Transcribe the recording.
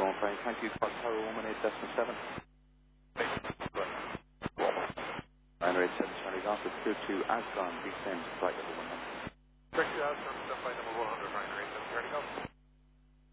Dawn Frame. Thank you. Tower 118.7. Runway 7 Charlie Golf with 22 Ascon, descend, flight level 100.